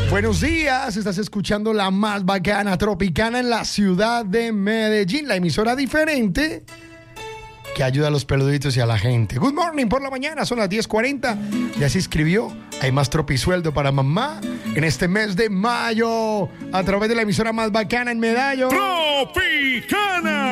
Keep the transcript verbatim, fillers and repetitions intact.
Buenos días, estás escuchando la más bacana Tropicana en la ciudad de Medellín, la emisora diferente que ayuda a los peluditos y a la gente. Good morning por la mañana, son las diez cuarenta. Ya se inscribió, hay más tropisueldo para mamá en este mes de mayo a través de la emisora más bacana en Medallo. Tropicana.